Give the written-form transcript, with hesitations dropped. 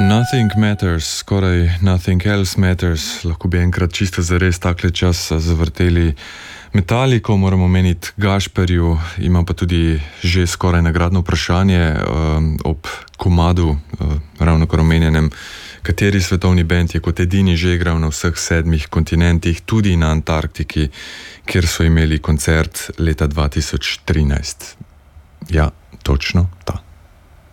Nothing matters, skoraj nothing else matters. Lahko bi enkrat čisto zares takle čas zavrteli Metaliko, moramo omeniti Gašperju, ima pa tudi že skoraj nagradno vprašanje ob komadu, ravno kar omenjenem, kateri svetovni bend je kot edini že igral na vseh 7 kontinentih, tudi na Antarktiki, kjer so imeli koncert leta 2013. Ja, točno ta.